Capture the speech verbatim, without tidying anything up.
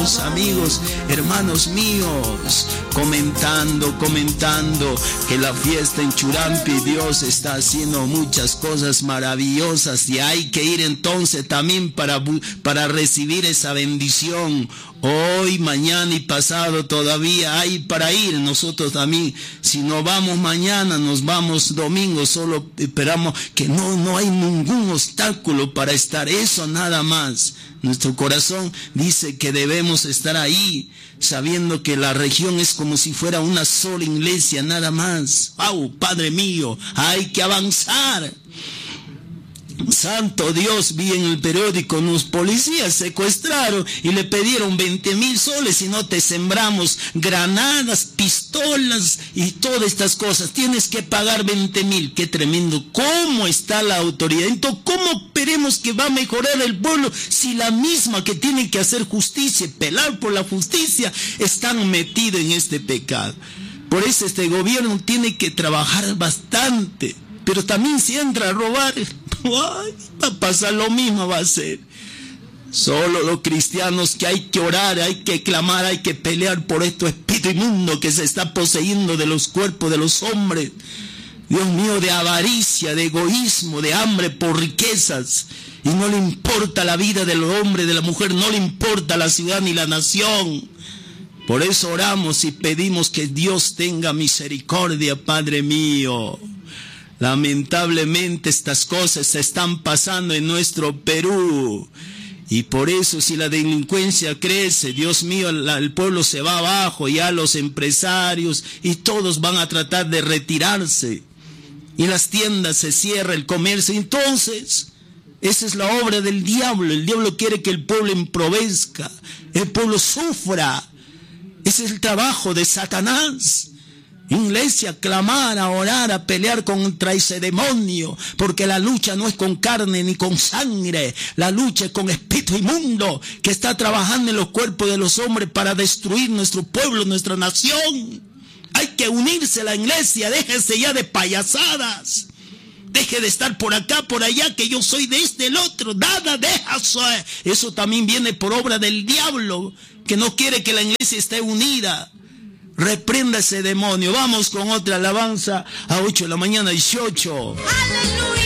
queridos amigos, hermanos míos, comentando, comentando que la fiesta en Churampi, Dios está haciendo muchas cosas maravillosas y hay que ir entonces también para, para recibir esa bendición. Hoy, mañana y pasado todavía hay para ir. Nosotros también, si no vamos mañana, nos vamos domingo. Solo esperamos que no, no hay ningún obstáculo para estar. Eso nada más. Nuestro corazón dice que debemos estar ahí, sabiendo que la región es como si fuera una sola iglesia, nada más. ¡Wow, Padre mío! Hay que avanzar. Santo Dios, vi en el periódico, unos policías secuestraron y le pidieron veinte mil soles si no te sembramos granadas, pistolas y todas estas cosas. Tienes que pagar veinte mil. Qué tremendo. ¿Cómo está la autoridad? Entonces, ¿cómo esperemos que va a mejorar el pueblo si la misma que tiene que hacer justicia, pelar por la justicia, están metidos en este pecado? Por eso este gobierno tiene que trabajar bastante. Pero también si entra a robar, ay, va a pasar lo mismo, va a ser. Solo los cristianos que hay que orar, hay que clamar, hay que pelear por este espíritu inmundo que se está poseyendo de los cuerpos de los hombres. Dios mío, de avaricia, de egoísmo, de hambre por riquezas. Y no le importa la vida del hombre, de la mujer, no le importa la ciudad ni la nación. Por eso oramos y pedimos que Dios tenga misericordia, Padre mío. Lamentablemente estas cosas se están pasando en nuestro Perú y por eso si la delincuencia crece, Dios mío, la, el pueblo se va abajo, ya los empresarios y todos van a tratar de retirarse y las tiendas se cierran, el comercio. Entonces esa es la obra del diablo. El diablo quiere que el pueblo empobrezca, el pueblo sufra. Ese es el trabajo de Satanás. Iglesia, clamar, a orar, a pelear contra ese demonio, porque la lucha no es con carne ni con sangre, la lucha es con espíritu inmundo que está trabajando en los cuerpos de los hombres para destruir nuestro pueblo, nuestra nación. Hay que unirse a la iglesia, déjese ya de payasadas, deje de estar por acá, por allá, que yo soy de este, el otro, nada, deja eso. Eso también viene por obra del diablo, que no quiere que la iglesia esté unida. Reprenda ese demonio. Vamos con otra alabanza a ocho de la mañana, dieciocho. Aleluya.